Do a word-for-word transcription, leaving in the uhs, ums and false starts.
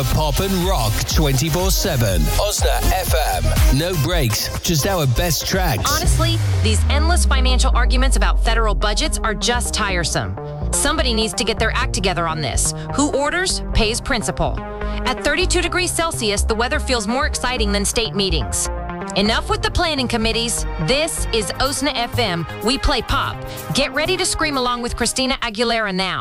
Pop and rock twenty-four seven. Osna F M. No breaks, just our best tracks. Honestly, these endless financial arguments about federal budgets are just tiresome. Somebody needs to get their act together on this. Who orders, pays principal. At thirty-two degrees Celsius, the weather feels more exciting than state meetings. Enough with the planning committees. This is Osna F M. We play pop. Get ready to scream along with Christina Aguilera now.